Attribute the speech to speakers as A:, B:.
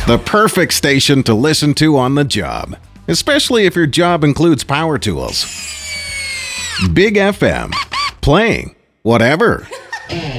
A: The perfect station to listen to on the job, especially if your job includes power tools. Big FM. Playing whatever.